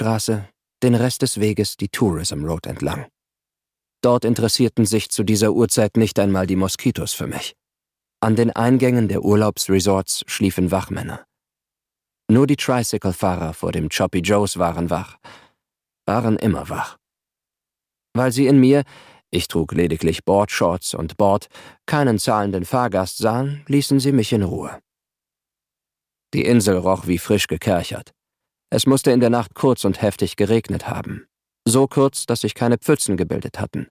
Hauptstraße, den Rest des Weges die Tourism Road entlang. Dort interessierten sich zu dieser Uhrzeit nicht einmal die Moskitos für mich. An den Eingängen der Urlaubsresorts schliefen Wachmänner. Nur die Tricycle-Fahrer vor dem Choppy Joe's waren wach. Waren immer wach. Weil sie in mir, ich trug lediglich Boardshorts und Board, keinen zahlenden Fahrgast sahen, ließen sie mich in Ruhe. Die Insel roch wie frisch gekerchert. Es musste in der Nacht kurz und heftig geregnet haben. So kurz, dass sich keine Pfützen gebildet hatten.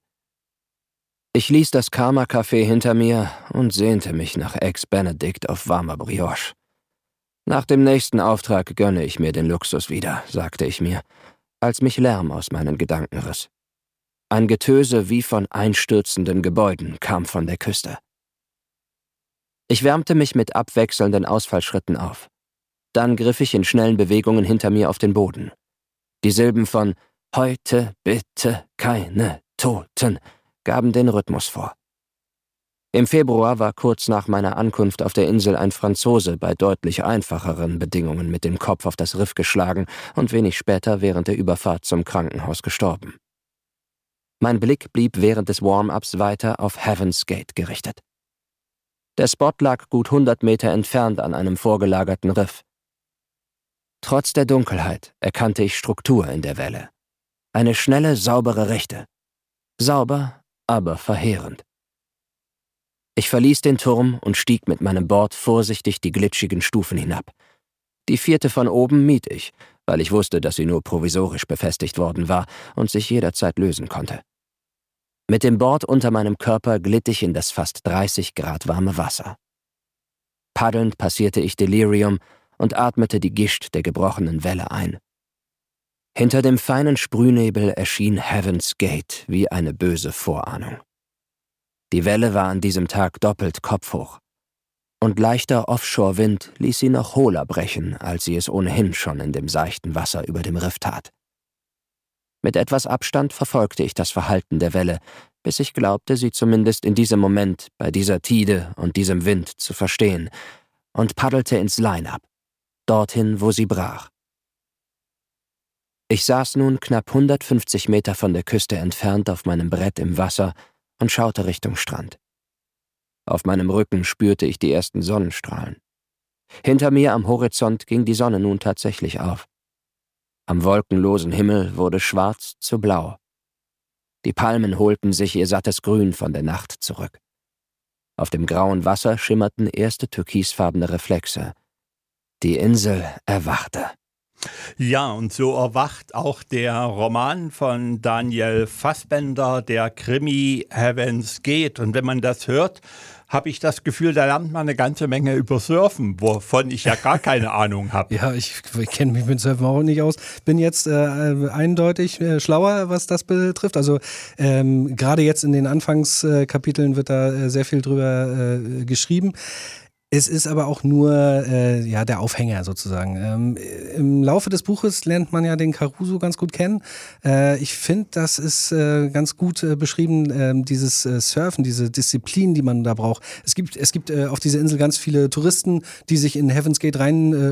Ich ließ das Karma-Café hinter mir und sehnte mich nach Eggs Benedict auf warmer Brioche. Nach dem nächsten Auftrag gönne ich mir den Luxus wieder, sagte ich mir, als mich Lärm aus meinen Gedanken riss. Ein Getöse wie von einstürzenden Gebäuden kam von der Küste. Ich wärmte mich mit abwechselnden Ausfallschritten auf. Dann griff ich in schnellen Bewegungen hinter mir auf den Boden. Die Silben von »Heute bitte keine Toten« gaben den Rhythmus vor. Im Februar war kurz nach meiner Ankunft auf der Insel ein Franzose bei deutlich einfacheren Bedingungen mit dem Kopf auf das Riff geschlagen und wenig später während der Überfahrt zum Krankenhaus gestorben. Mein Blick blieb während des Warm-ups weiter auf Heaven's Gate gerichtet. Der Spot lag gut 100 Meter entfernt an einem vorgelagerten Riff. Trotz der Dunkelheit erkannte ich Struktur in der Welle. Eine schnelle, saubere Rechte. Sauber, aber verheerend. Ich verließ den Turm und stieg mit meinem Board vorsichtig die glitschigen Stufen hinab. Die 4. von oben mied ich, weil ich wusste, dass sie nur provisorisch befestigt worden war und sich jederzeit lösen konnte. Mit dem Board unter meinem Körper glitt ich in das fast 30 Grad warme Wasser. Paddelnd passierte ich Delirium und atmete die Gischt der gebrochenen Welle ein. Hinter dem feinen Sprühnebel erschien Heaven's Gate wie eine böse Vorahnung. Die Welle war an diesem Tag doppelt kopfhoch. Und leichter Offshore-Wind ließ sie noch hohler brechen, als sie es ohnehin schon in dem seichten Wasser über dem Riff tat. Mit etwas Abstand verfolgte ich das Verhalten der Welle, bis ich glaubte, sie zumindest in diesem Moment, bei dieser Tide und diesem Wind zu verstehen, und paddelte ins Line-Up, dorthin, wo sie brach. Ich saß nun knapp 150 Meter von der Küste entfernt auf meinem Brett im Wasser und schaute Richtung Strand. Auf meinem Rücken spürte ich die ersten Sonnenstrahlen. Hinter mir am Horizont ging die Sonne nun tatsächlich auf. Am wolkenlosen Himmel wurde schwarz zu blau. Die Palmen holten sich ihr sattes Grün von der Nacht zurück. Auf dem grauen Wasser schimmerten erste türkisfarbene Reflexe. Die Insel erwachte. Ja, und so erwacht auch der Roman von Daniel Fassbender, der Krimi Heaven's Gate. Und wenn man das hört, habe ich das Gefühl, da lernt man eine ganze Menge über Surfen, wovon ich ja gar keine Ahnung habe. Ja, ich kenne mich mit Surfen auch nicht aus. Bin jetzt eindeutig schlauer, was das betrifft. Also gerade jetzt in den Anfangskapiteln wird da sehr viel drüber geschrieben. Es ist aber auch nur der Aufhänger sozusagen. Im Laufe des Buches lernt man ja den Caruso ganz gut kennen. Ich finde, das ist ganz gut beschrieben, dieses Surfen, diese Disziplin, die man da braucht. Es gibt auf dieser Insel ganz viele Touristen, die sich in Heaven's Gate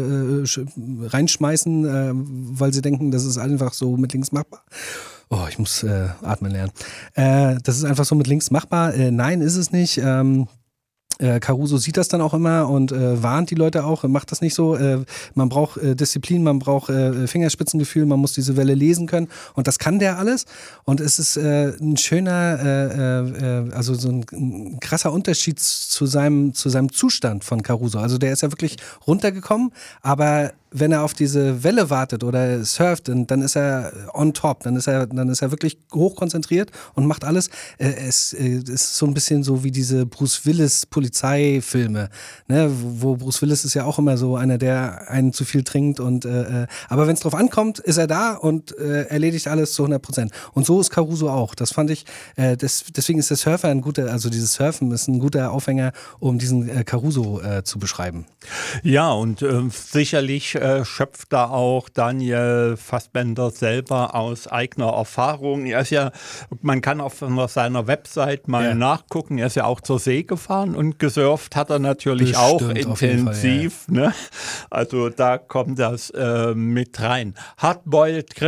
reinschmeißen, weil sie denken, das ist einfach so mit links machbar. Oh, ich muss atmen lernen. Das ist einfach so mit links machbar. Nein, ist es nicht. Caruso sieht das dann auch immer und warnt die Leute auch, macht das nicht so. Man braucht Disziplin, man braucht Fingerspitzengefühl, man muss diese Welle lesen können und das kann der alles. Und es ist ein schöner, also so ein krasser Unterschied zu seinem Zustand von Caruso. Also der ist ja wirklich runtergekommen, aber wenn er auf diese Welle wartet oder surft, dann ist er on top, dann ist er wirklich hochkonzentriert und macht alles. Es ist so ein bisschen so wie diese Bruce Willis Polizeifilme, ne? Wo Bruce Willis ist ja auch immer so einer, der einen zu viel trinkt und aber wenn es drauf ankommt, ist er da und erledigt alles zu 100%. Und so ist Caruso auch. Das fand ich, deswegen ist der Surfer also dieses Surfen ist ein guter Aufhänger, um diesen Caruso zu beschreiben. Ja, und sicherlich schöpft da auch Daniel Fassbender selber aus eigener Erfahrung. Er ist ja, man kann auf seiner Website mal nachgucken, er ist ja auch zur See gefahren und gesurft hat er natürlich auch intensiv. Fall, ja. Ne? Also da kommt das mit rein. Hardboiled